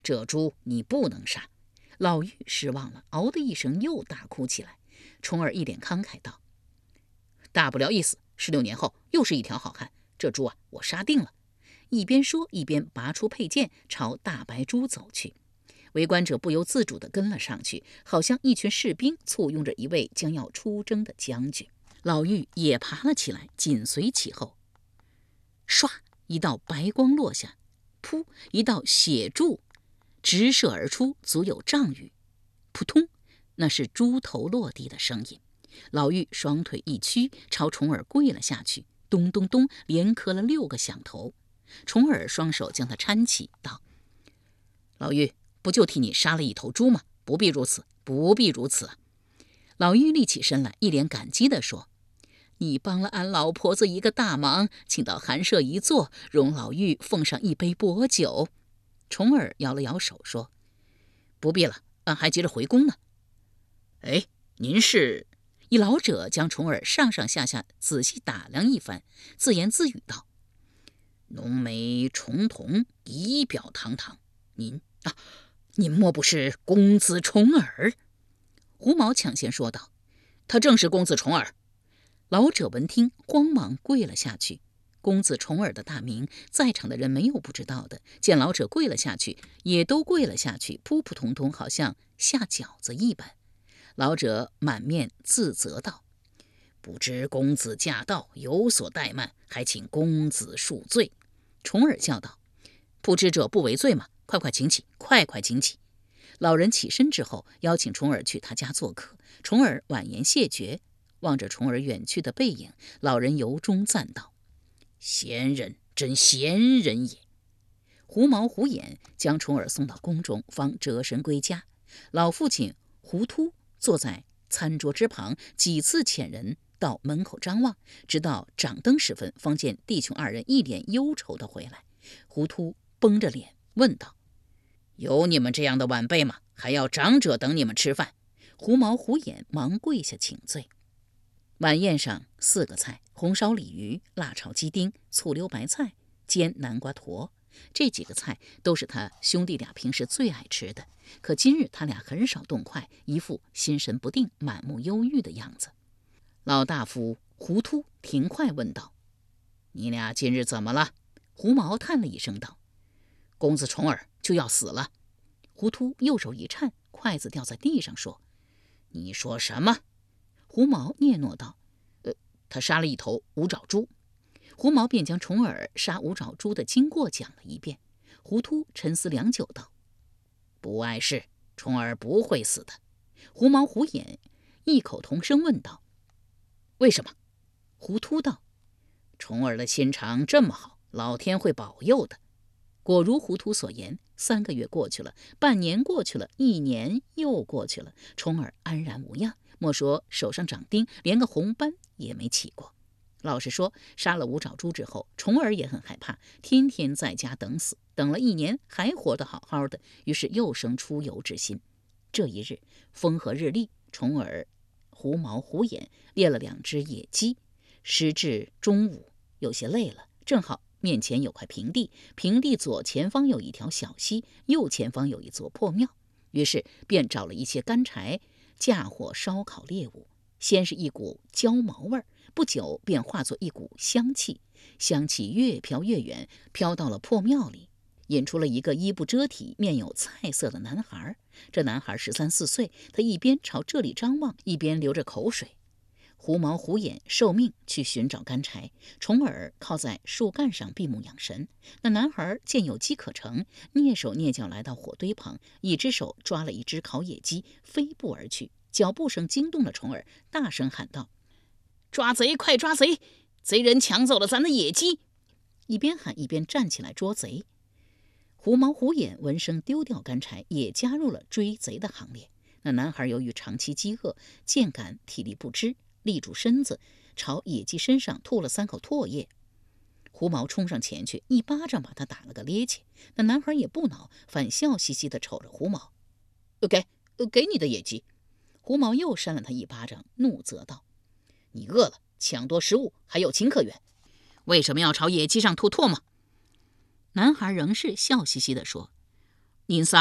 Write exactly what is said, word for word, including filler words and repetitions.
这猪你不能杀。老妪失望了，嗷的一声又大哭起来。重耳一脸慷慨道：大不了一死，十六年后又是一条好汉，这猪啊，我杀定了。一边说一边拔出佩剑朝大白猪走去。围观者不由自主地跟了上去，好像一群士兵簇拥着一位将要出征的将军。老妪也爬了起来，紧随其后。唰，一道白光落下，噗，一道血柱直射而出，足有丈余。扑通，那是猪头落地的声音。老妪双腿一屈，朝重耳跪了下去，咚咚咚，连磕了六个响头。重耳双手将他搀起，道：老妪，不就替你杀了一头猪吗？不必如此，不必如此啊！老妪立起身来，一脸感激地说：你帮了俺老婆子一个大忙，请到寒舍一坐，容老妪奉上一杯薄酒。重耳摇了摇手说：不必了，俺还急着回宫呢。哎，您是？一老者将重耳上上下下仔细打量一番，自言自语道：浓眉重瞳，仪表堂堂。您啊，您莫不是公子重耳？胡毛抢先说道：他正是公子重耳。老者闻听，慌忙跪了下去。公子重耳的大名，在场的人没有不知道的。见老者跪了下去，也都跪了下去，扑扑通通，好像下饺子一般。老者满面自责道：不知公子驾到，有所怠慢，还请公子恕罪。重耳笑道：不知者不为罪嘛，快快请起，快快请起。老人起身之后，邀请重耳去他家做客。重耳婉言谢绝，望着重耳远去的背影，老人由衷赞道：贤人，真贤人也。狐毛狐眼将重耳送到宫中，方折身归家。老父亲胡秃坐在餐桌之旁，几次遣人到门口张望，直到掌灯时分，方见弟兄二人一脸忧愁地回来。胡秃绷着脸问道：有你们这样的晚辈吗？还要长者等你们吃饭？狐毛狐眼忙跪下请罪。晚宴上四个菜：红烧鲤鱼、辣炒鸡丁、醋溜白菜、煎南瓜坨。这几个菜都是他兄弟俩平时最爱吃的，可今日他俩很少动筷，一副心神不定、满目忧郁的样子。老大夫胡秃停筷问道：你俩今日怎么了？胡毛叹了一声道：公子重耳就要死了。胡秃右手一颤，筷子掉在地上，说：你说什么？胡毛嗫嚅道：呃，他杀了一头五爪猪。胡毛便将重耳杀五爪猪的经过讲了一遍。胡秃沉思良久道：不碍事，重耳不会死的。胡毛胡眼异口同声问道：为什么？胡秃道：重耳的心肠这么好，老天会保佑的。果如胡秃所言，三个月过去了，半年过去了，一年又过去了，重耳安然无恙，莫说手上长钉，连个红斑也没起过。老实说，杀了五爪猪之后，重耳也很害怕，天天在家等死，等了一年还活得好好的，于是又生出游之心。这一日风和日丽，重耳狐毛狐眼猎了两只野鸡，时至中午，有些累了，正好面前有块平地，平地左前方有一条小溪，右前方有一座破庙，于是便找了一些干柴，架火烧烤猎物。先是一股焦毛味儿，不久便化作一股香气，香气越飘越远，飘到了破庙里，引出了一个衣不遮体、面有菜色的男孩。这男孩十三四岁，他一边朝这里张望，一边流着口水。狐毛狐眼受命去寻找干柴，重耳靠在树干上闭目养神。那男孩见有机可乘，蹑手蹑脚来到火堆旁，一只手抓了一只烤野鸡，飞步而去。脚步声惊动了重耳，大声喊道：抓贼，快抓贼！贼人抢走了咱的野鸡！一边喊一边站起来捉贼。狐毛狐眼闻声丢掉干柴，也加入了追贼的行列。那男孩由于长期饥饿，渐感体力不支，立住身子，朝野鸡身上吐了三口唾液。狐毛冲上前去，一巴掌把他打了个趔趄。那男孩也不恼，反笑嘻嘻地瞅着狐毛：给给你的野鸡。狐毛又扇了他一巴掌，怒责道：你饿了，抢夺食物，还有情可原，为什么要朝野鸡上吐唾沫？男孩仍是笑嘻嘻地说： 您仨